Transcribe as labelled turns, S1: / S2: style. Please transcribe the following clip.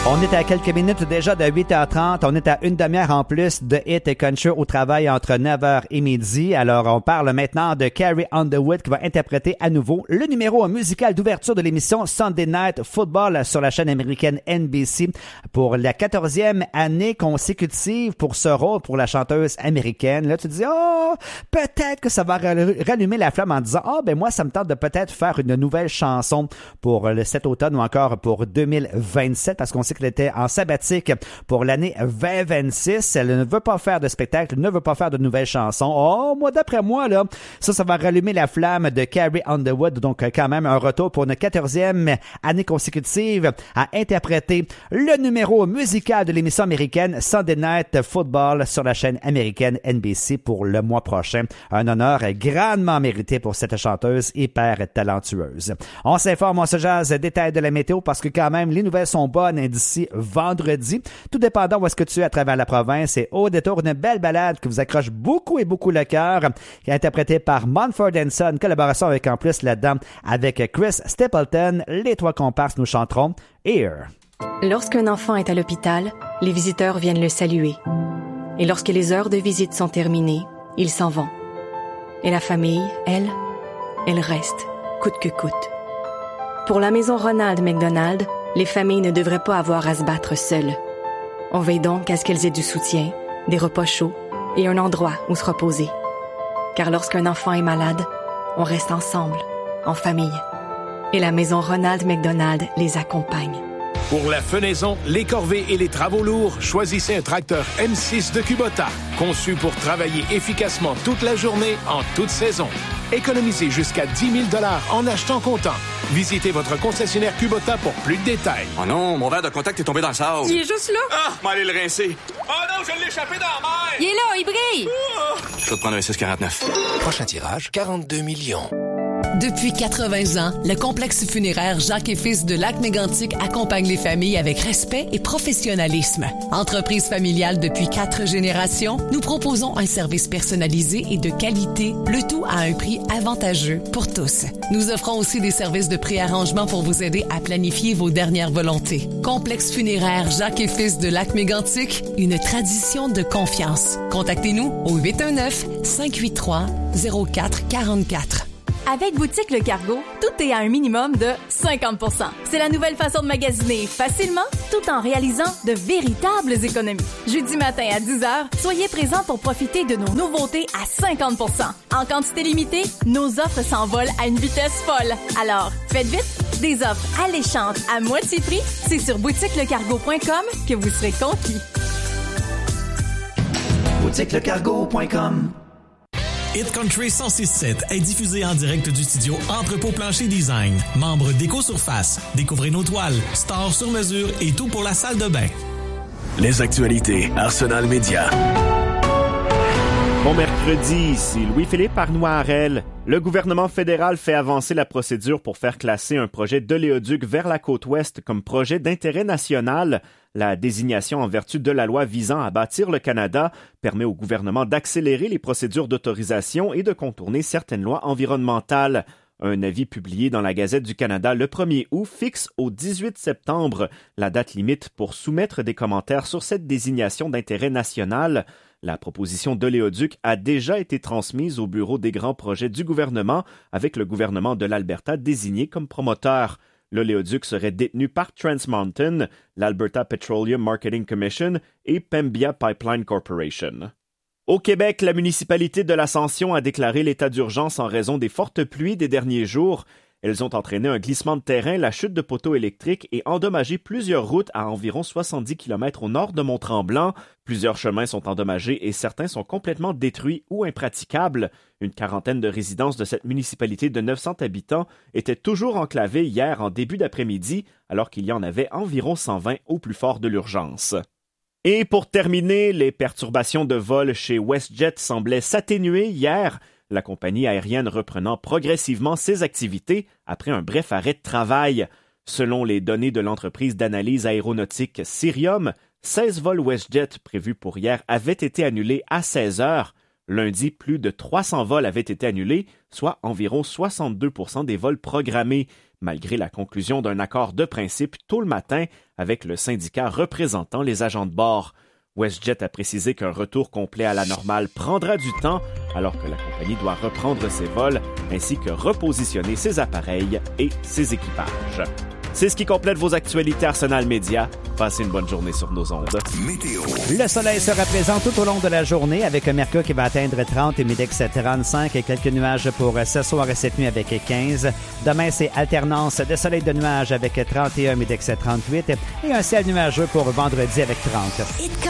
S1: On est à quelques minutes déjà de 8h30. On est à une demi-heure en plus de Hit et Country au travail entre 9h et midi. Alors, on parle maintenant de Carrie Underwood qui va interpréter à nouveau le numéro musical d'ouverture de l'émission Sunday Night Football sur la chaîne américaine NBC pour la 14e année consécutive pour ce rôle pour la chanteuse américaine. Là, tu te dis, peut-être que ça va rallumer la flamme en disant, moi, ça me tente de peut-être faire une nouvelle chanson pour cet automne ou encore pour 2027 parce qu'on sait qu'elle était en sabbatique pour l'année 2026. Elle ne veut pas faire de spectacle, ne veut pas faire de nouvelles chansons. Moi, d'après moi, là, ça va rallumer la flamme de Carrie Underwood. Donc, quand même, un retour pour une 14e année consécutive à interpréter le numéro musical de l'émission américaine Sunday Night Football sur la chaîne américaine NBC pour le mois prochain. Un honneur grandement mérité pour cette chanteuse hyper talentueuse. On s'informe, on se jase détails de la météo parce que quand même, les nouvelles sont bonnes d'ici vendredi. Tout dépendant où est-ce que tu es à travers la province et au détour, une belle balade qui vous accroche beaucoup et beaucoup le cœur, qui est interprétée par Mumford & Son, collaboration avec en plus là-dedans avec Chris Stapleton. Les trois comparses nous chanteront Here.
S2: Lorsqu'un enfant est à l'hôpital, les visiteurs viennent le saluer. Et lorsque les heures de visite sont terminées, ils s'en vont. Et la famille, elle reste, coûte que coûte. Pour la maison Ronald McDonald, les familles ne devraient pas avoir à se battre seules. On veille donc à ce qu'elles aient du soutien, des repas chauds et un endroit où se reposer. Car lorsqu'un enfant est malade, on reste ensemble, en famille. Et la maison Ronald McDonald les accompagne.
S3: Pour la fenaison, les corvées et les travaux lourds, choisissez un tracteur M6 de Kubota. Conçu pour travailler efficacement toute la journée, en toute saison. Économisez jusqu'à 10 000 $ en achetant comptant. Visitez votre concessionnaire Kubota pour plus de détails.
S4: Oh non, mon verre de contact est tombé dans le sable.
S5: Il est juste là.
S4: Ah, m'allez le rincer.
S3: Oh non, je l'ai échappé dans la mer!
S5: Il est là, il brille.
S4: Je vais te prendre un 649.
S6: Prochain tirage, 42 millions.
S7: Depuis 80 ans, le complexe funéraire Jacques et Fils de Lac-Mégantic accompagne les familles avec respect et professionnalisme. Entreprise familiale depuis 4 générations, nous proposons un service personnalisé et de qualité, le tout à un prix avantageux pour tous. Nous offrons aussi des services de préarrangement pour vous aider à planifier vos dernières volontés. Complexe funéraire Jacques et Fils de Lac-Mégantic, une tradition de confiance. Contactez-nous au 819-583-0444.
S8: Avec Boutique Le Cargo, tout est à un minimum de 50%. C'est la nouvelle façon de magasiner facilement, tout en réalisant de véritables économies. Jeudi matin à 10h, soyez présents pour profiter de nos nouveautés à 50%. En quantité limitée, nos offres s'envolent à une vitesse folle. Alors, faites vite, des offres alléchantes à moitié prix, c'est sur boutiquelecargo.com que vous serez conquis.
S1: boutiquelecargo.com.
S9: Hit Country 106.7 est diffusé en direct du studio Entrepôt Plancher Design. Membre d'Éco-Surface. Découvrez nos toiles, stores sur mesure et tout pour la salle de bain.
S6: Les actualités Arsenal Média.
S10: Bon mercredi, ici Louis-Philippe Arnoirel. Le gouvernement fédéral fait avancer la procédure pour faire classer un projet d'oléoduc vers la côte ouest comme projet d'intérêt national. La désignation en vertu de la loi visant à bâtir le Canada permet au gouvernement d'accélérer les procédures d'autorisation et de contourner certaines lois environnementales. Un avis publié dans la Gazette du Canada le 1er août fixe au 18 septembre la date limite pour soumettre des commentaires sur cette désignation d'intérêt national. La proposition d'oléoduc a déjà été transmise au bureau des grands projets du gouvernement avec le gouvernement de l'Alberta désigné comme promoteur. L'oléoduc serait détenu par Trans Mountain, l'Alberta Petroleum Marketing Commission et Pembina Pipeline Corporation. Au Québec, la municipalité de l'Ascension a déclaré l'état d'urgence en raison des fortes pluies des derniers jours. Elles ont entraîné un glissement de terrain, la chute de poteaux électriques et endommagé plusieurs routes à environ 70 km au nord de Mont-Tremblant. Plusieurs chemins sont endommagés et certains sont complètement détruits ou impraticables. Une quarantaine de résidences de cette municipalité de 900 habitants étaient toujours enclavées hier en début d'après-midi, alors qu'il y en avait environ 120 au plus fort de l'urgence. Et pour terminer, les perturbations de vol chez WestJet semblaient s'atténuer hier, la compagnie aérienne reprenant progressivement ses activités après un bref arrêt de travail. Selon les données de l'entreprise d'analyse aéronautique Cirium, 16 vols WestJet prévus pour hier avaient été annulés à 16 heures. Lundi, plus de 300 vols avaient été annulés, soit environ 62% des vols programmés, malgré la conclusion d'un accord de principe tôt le matin avec le syndicat représentant les agents de bord. WestJet a précisé qu'un retour complet à la normale prendra du temps, alors que la compagnie doit reprendre ses vols ainsi que repositionner ses appareils et ses équipages. C'est ce qui complète vos actualités Arsenal Média. Passez une bonne journée sur nos ondes.
S6: Météo.
S1: Le soleil sera présent tout au long de la journée avec un mercure qui va atteindre 30 et Midex 35 et quelques nuages pour ce soir et cette nuit avec 15. Demain, c'est alternance de soleil de nuages avec 31 Midex 38 et un ciel nuageux pour vendredi avec 30.